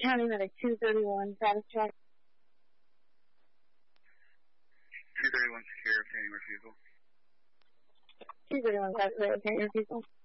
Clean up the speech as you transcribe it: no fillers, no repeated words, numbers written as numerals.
County Medic 231, status check. 231 secure, obtaining refusal. 231, status check, obtaining refusal.